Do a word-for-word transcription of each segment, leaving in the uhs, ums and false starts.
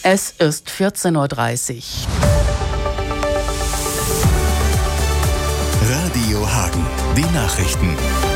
Es ist vierzehn Uhr dreißig. Radio Hagen, die Nachrichten.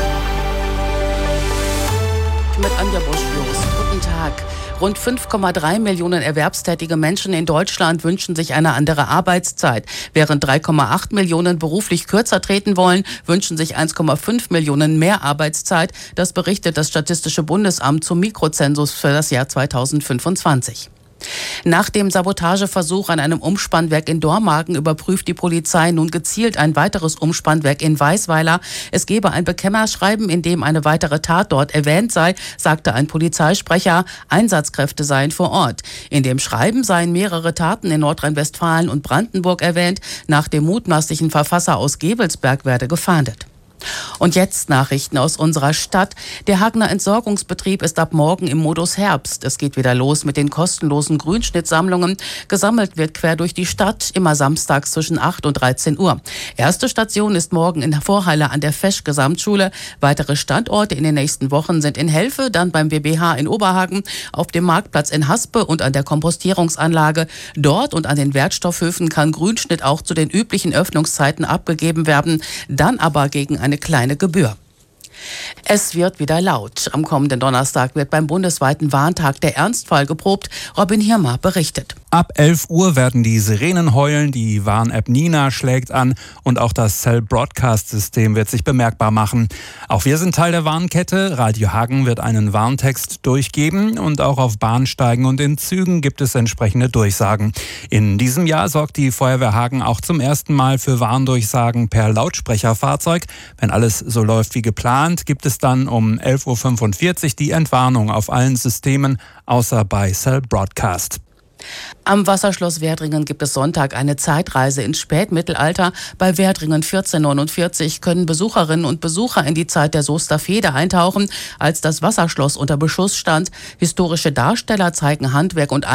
Mit Anja Busch-Jost. Guten Tag. Rund fünf Komma drei Millionen erwerbstätige Menschen in Deutschland wünschen sich eine andere Arbeitszeit. Während drei Komma acht Millionen beruflich kürzer treten wollen, wünschen sich eins Komma fünf Millionen mehr Arbeitszeit. Das berichtet das Statistische Bundesamt zum Mikrozensus für das Jahr zweitausendfünfundzwanzig. Nach dem Sabotageversuch an einem Umspannwerk in Dormagen überprüft die Polizei nun gezielt ein weiteres Umspannwerk in Weisweiler. Es gebe ein Bekennerschreiben, in dem eine weitere Tat dort erwähnt sei, sagte ein Polizeisprecher. Einsatzkräfte seien vor Ort. In dem Schreiben seien mehrere Taten in Nordrhein-Westfalen und Brandenburg erwähnt. Nach dem mutmaßlichen Verfasser aus Gevelsberg werde gefahndet. Und jetzt Nachrichten aus unserer Stadt. Der Hagener Entsorgungsbetrieb ist ab morgen im Modus Herbst. Es geht wieder los mit den kostenlosen Grünschnittsammlungen. Gesammelt wird quer durch die Stadt, immer samstags zwischen acht und dreizehn Uhr. Erste Station ist morgen in Vorhalle an der Fesch-Gesamtschule. Weitere Standorte in den nächsten Wochen sind in Helfe, dann beim W B H in Oberhagen, auf dem Marktplatz in Haspe und an der Kompostierungsanlage. Dort und an den Wertstoffhöfen kann Grünschnitt auch zu den üblichen Öffnungszeiten abgegeben werden, dann aber gegen eine kleine Gebühr. Es wird wieder laut. Am kommenden Donnerstag wird beim bundesweiten Warntag der Ernstfall geprobt. Robin Hirmer berichtet. Ab elf Uhr werden die Sirenen heulen, die Warn-App Nina schlägt an und auch das Cell-Broadcast-System wird sich bemerkbar machen. Auch wir sind Teil der Warnkette. Radio Hagen wird einen Warntext durchgeben und auch auf Bahnsteigen und in Zügen gibt es entsprechende Durchsagen. In diesem Jahr sorgt die Feuerwehr Hagen auch zum ersten Mal für Warndurchsagen per Lautsprecherfahrzeug. Wenn alles so läuft wie geplant, gibt es dann um elf Uhr fünfundvierzig die Entwarnung auf allen Systemen, außer bei Cell Broadcast. Am Wasserschloss Werdringen gibt es Sonntag eine Zeitreise ins Spätmittelalter. Bei Werdringen vierzehnhundertneunundvierzig können Besucherinnen und Besucher in die Zeit der Soester Fehde eintauchen, als das Wasserschloss unter Beschuss stand. Historische Darsteller zeigen Handwerk und